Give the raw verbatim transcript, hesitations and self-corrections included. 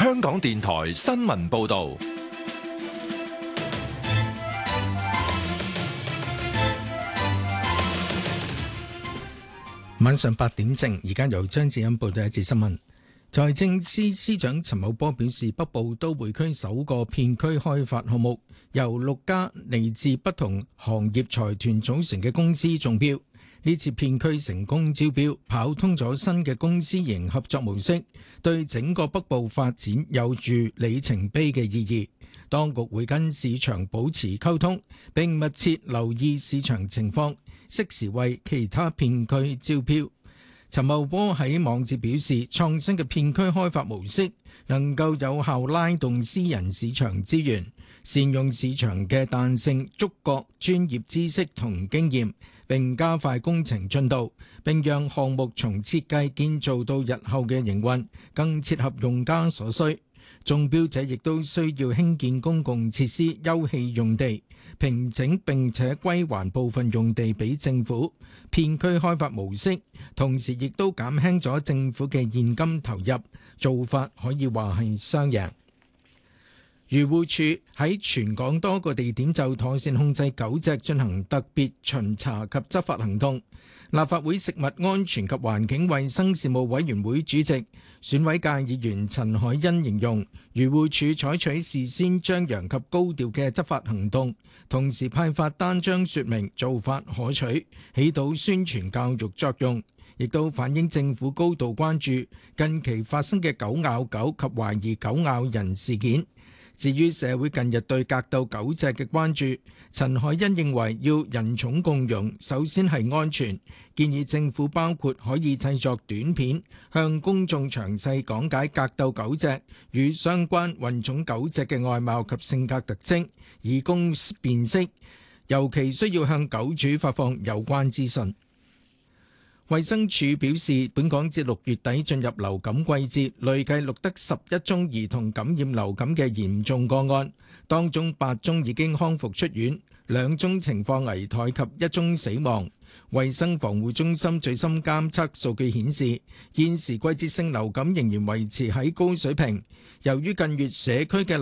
香港電台新聞報道。 晚上八點正，而家由張志欣報道一節新聞。財政司司長陳茂波表示，北部都會區首個片區開發項目由六家嚟自不同行業財團組成嘅公司中標。呢次片區成功招標，跑通咗新嘅公私營合作模式，對整個北部發展有住里程碑嘅意義。當局會跟市場保持溝通，並密切留意市場情況，適時為其他片區招標。陳茂波喺網誌表示，創新嘅片區開發模式能夠有效拉動私人市場資源，善用市場嘅彈性，觸覺專業知識同經驗，並加快工程進度，並讓項目從設計建造到日後嘅營運更切合用家所需。中標者亦都需要興建公共設施、休憩用地，平整並且歸還部分用地俾政府。片區開發模式同時亦都減輕咗政府嘅現金投入，做法可以話係雙贏。漁護署喺全港多個地點就妥善控制狗隻進行特別巡查及執法行動。立法會食物安全及環境衛生事務委員會主席、選委界議員陳凱欣形容，漁護署採取事先張揚及高調嘅執法行動，同時派發單張說明做法可取，起到宣傳教育作用，亦都反映政府高度關注近期發生嘅狗咬狗及懷疑狗咬人事件。至於社會近日對格鬥狗隻嘅關注，陳凱欣認為要人寵共融，首先係安全，建議政府包括可以製作短片，向公眾詳細講解格鬥狗隻與相關混種狗隻嘅外貌及性格特徵，以供辨識，尤其需要向狗主發放有關資訊。衛生署表示，本港至六月底進入流感季節，累計錄得十一宗兒童感染流感嘅嚴重個案，當中八宗已經康復出院，兩宗情況危殆及一宗死亡。衛生防護中心最新監測數據顯示，現時季節性流感仍然維持喺高水平。由於近月社區嘅